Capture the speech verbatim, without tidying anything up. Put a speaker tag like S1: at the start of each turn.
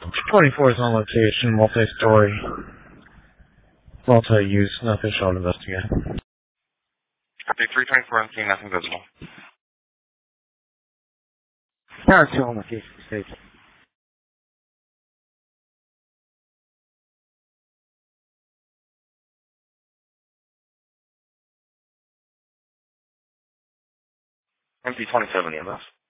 S1: twenty-four is on location, multi-story, multi-use, nothing shall investigate.
S2: Copy three twenty-four on scene, nothing visible.
S1: Tower two on location, stage.
S2: M P twenty-seven E M S.